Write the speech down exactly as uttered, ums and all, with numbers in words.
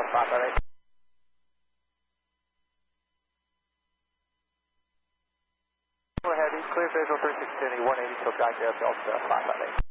five five eight. Go ahead, East clear, visual three six two, one eighty till Jack Air, Delta five five eight.